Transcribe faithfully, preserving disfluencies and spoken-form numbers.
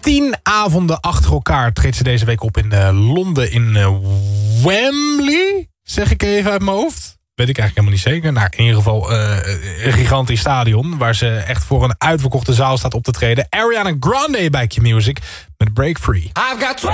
tien avonden achter elkaar treedt ze deze week op in uh, Londen in uh, Wembley. Zeg ik even uit mijn hoofd. Weet ik eigenlijk helemaal niet zeker. Nou, in ieder geval uh, een gigantisch stadion waar ze echt voor een uitverkochte zaal staat op te treden. Ariana Grande bij Q-Music met Break Free. I've got